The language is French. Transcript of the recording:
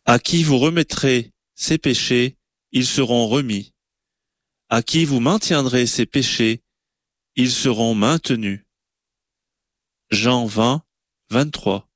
À qui vous remettrez ses péchés, ils seront remis. À qui vous maintiendrez ses péchés, ils seront maintenus. Jean 20, 23.